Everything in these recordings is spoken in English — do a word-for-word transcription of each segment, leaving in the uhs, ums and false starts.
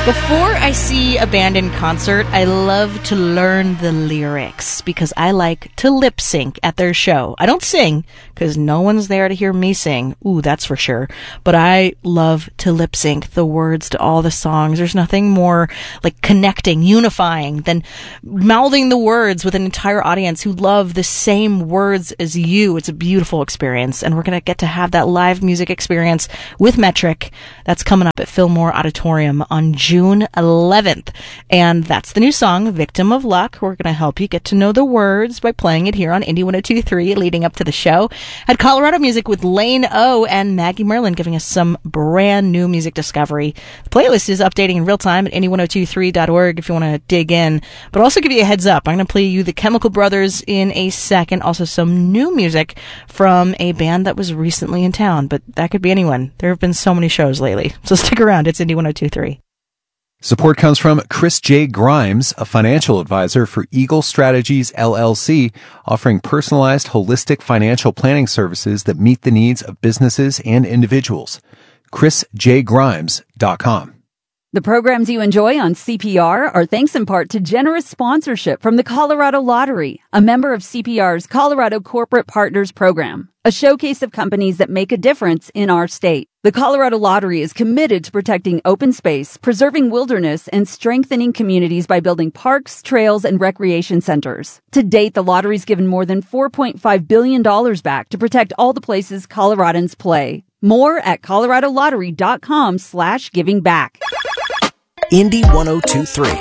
Before I see a band in concert, I love to learn the lyrics because I like to lip sync at their show. I don't sing because no one's there to hear me sing. Ooh, that's for sure. But I love to lip sync the words to all the songs. There's nothing more like connecting, unifying than mouthing the words with an entire audience who love the same words as you. It's a beautiful experience, and we're going to get to have that live music experience with Metric. That's coming up at Fillmore Auditorium on June eleventh. And that's the new song, Victim of Luck. We're going to help you get to know the words by playing it here on Indie one oh two point three leading up to the show. Had Colorado Music with Lane O and Maggie Merlin giving us some brand new music discovery. The playlist is updating in real time at indie one oh two point three dot org if you want to dig in. But also give you a heads up. I'm going to play you the Chemical Brothers in a second. Also some new music from a band that was recently in town. But that could be anyone. There have been so many shows lately. So stick around. It's Indie one oh two point three. Support comes from Chris J. Grimes, a financial advisor for Eagle Strategies, L L C, offering personalized, holistic financial planning services that meet the needs of businesses and individuals. chris j grimes dot com. The programs you enjoy on C P R are thanks in part to generous sponsorship from the Colorado Lottery, a member of C P R's Colorado Corporate Partners Program, a showcase of companies that make a difference in our state. The Colorado Lottery is committed to protecting open space, preserving wilderness, and strengthening communities by building parks, trails, and recreation centers. To date, the lottery's given more than four point five billion dollars back to protect all the places Coloradans play. More at colorado lottery dot com slash giving back. Indie one oh two point three.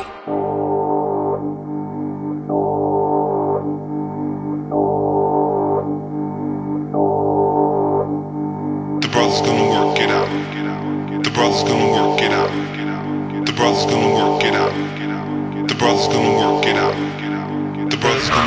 The brother's gonna work it out. The brother's gonna work it out. The brother's gonna work it out. The brother's gonna